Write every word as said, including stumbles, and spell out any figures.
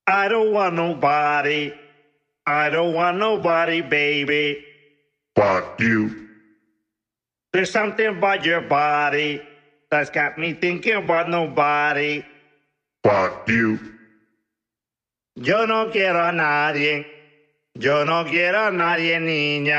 I don't want nobody. I don't want nobody, baby. Fuck you. There's something about your body that's got me thinking about nobody. Fuck you. Yo no quiero a nadie. Yo no quiero a nadie, niña.